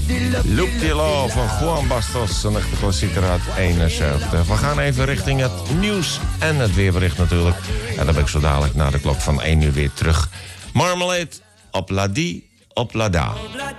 Loop die Law van Juan Bastos, een echte klassieker uit 71. We gaan even richting het nieuws en het weerbericht natuurlijk. En dan ben ik zo dadelijk na de klok van 1 uur weer terug. Marmalade, op la di, op la da.